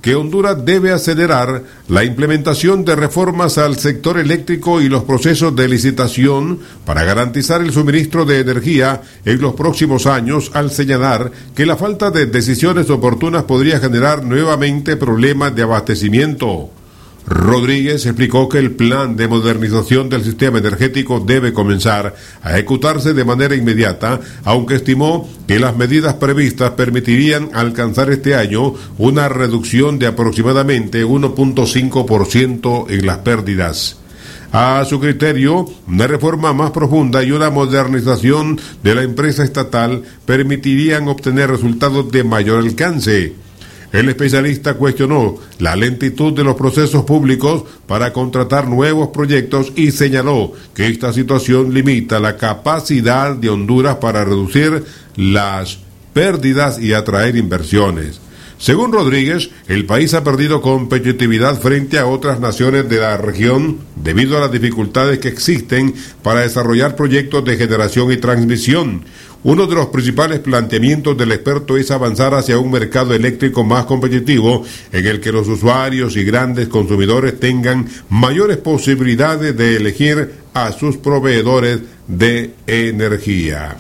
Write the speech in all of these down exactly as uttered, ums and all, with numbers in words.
que Honduras debe acelerar la implementación de reformas al sector eléctrico y los procesos de licitación para garantizar el suministro de energía en los próximos años, al señalar que la falta de decisiones oportunas podría generar nuevamente problemas de abastecimiento. Rodríguez explicó que el plan de modernización del sistema energético debe comenzar a ejecutarse de manera inmediata, aunque estimó que las medidas previstas permitirían alcanzar este año una reducción de aproximadamente uno punto cinco por ciento en las pérdidas. A su criterio, una reforma más profunda y una modernización de la empresa estatal permitirían obtener resultados de mayor alcance. El especialista cuestionó la lentitud de los procesos públicos para contratar nuevos proyectos y señaló que esta situación limita la capacidad de Honduras para reducir las pérdidas y atraer inversiones. Según Rodríguez, el país ha perdido competitividad frente a otras naciones de la región debido a las dificultades que existen para desarrollar proyectos de generación y transmisión. Uno de los principales planteamientos del experto es avanzar hacia un mercado eléctrico más competitivo en el que los usuarios y grandes consumidores tengan mayores posibilidades de elegir a sus proveedores de energía.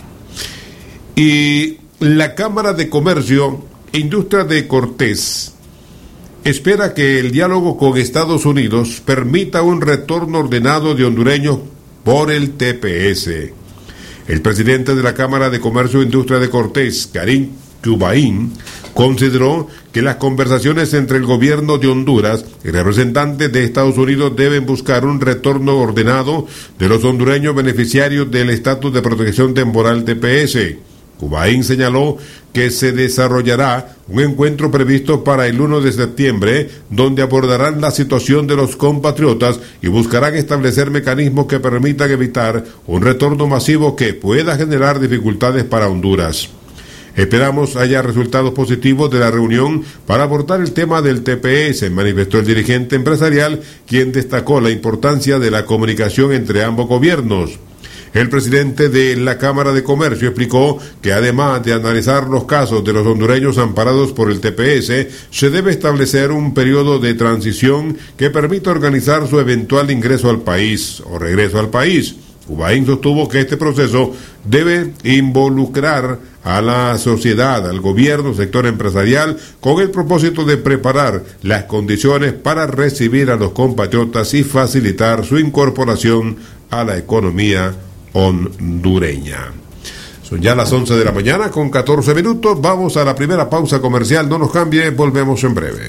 Y la Cámara de Comercio e Industria de Cortés espera que el diálogo con Estados Unidos permita un retorno ordenado de hondureños por el T P S. El presidente de la Cámara de Comercio e Industria de Cortés, Karim Cubaín, consideró que las conversaciones entre el gobierno de Honduras y representantes de Estados Unidos deben buscar un retorno ordenado de los hondureños beneficiarios del estatus de protección temporal T P S. Cubaín señaló que se desarrollará un encuentro previsto para el primero de septiembre, donde abordarán la situación de los compatriotas y buscarán establecer mecanismos que permitan evitar un retorno masivo que pueda generar dificultades para Honduras. Esperamos haya resultados positivos de la reunión para abordar el tema del T P S, manifestó el dirigente empresarial, quien destacó la importancia de la comunicación entre ambos gobiernos. El presidente de la Cámara de Comercio explicó que además de analizar los casos de los hondureños amparados por el T P S, se debe establecer un periodo de transición que permita organizar su eventual ingreso al país o regreso al país. Cubaín sostuvo que este proceso debe involucrar a la sociedad, al gobierno, sector empresarial, con el propósito de preparar las condiciones para recibir a los compatriotas y facilitar su incorporación a la economía hondureña. Son ya las once de la mañana con catorce minutos. Vamos a la primera pausa comercial. No nos cambie, volvemos en breve.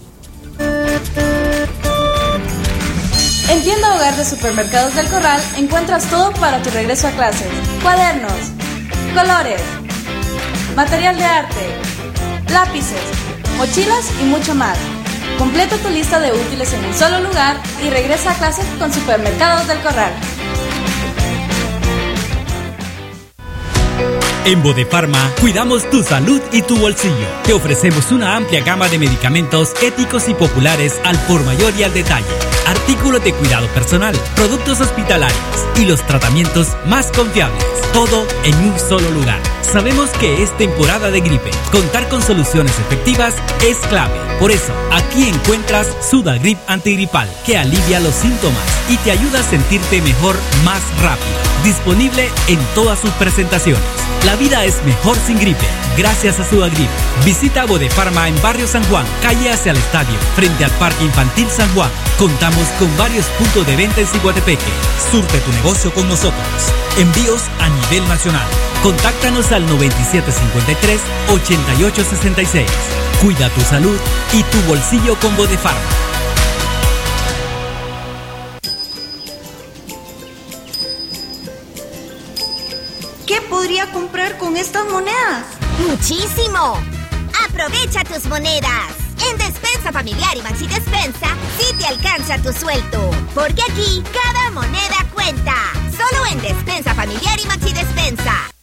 En Tienda Hogar de Supermercados del Corral encuentras todo para tu regreso a clases: cuadernos, colores, material de arte, lápices, mochilas y mucho más. Completa tu lista de útiles en un solo lugar y regresa a clase con Supermercados del Corral. En Bodefarma cuidamos tu salud y tu bolsillo. Te ofrecemos una amplia gama de medicamentos éticos y populares al por mayor y al detalle. Artículos de cuidado personal, productos hospitalarios y los tratamientos más confiables. Todo en un solo lugar. Sabemos que es temporada de gripe. Contar con soluciones efectivas es clave. Por eso, aquí encuentras Sudagrip antigripal, que alivia los síntomas y te ayuda a sentirte mejor más rápido. Disponible en todas sus presentaciones. La vida es mejor sin gripe, gracias a Sudagrip. Visita Bodefarma en Barrio San Juan, calle hacia el estadio, frente al Parque Infantil San Juan. Contamos con varios puntos de venta en Ciguatepeque. Surte tu negocio con nosotros. Envíos a nivel nacional. Contáctanos al noventa y siete cincuenta y tres, ochenta y ocho sesenta y seis. Cuida tu salud y tu bolsillo con Bodefarma. ¿Qué podría comprar con estas monedas? ¡Muchísimo! ¡Aprovecha tus monedas! En Despensa Familiar y Maxi Despensa sí te alcanza tu sueldo. Porque aquí cada moneda cuenta. Solo en Despensa Familiar y Maxi Despensa.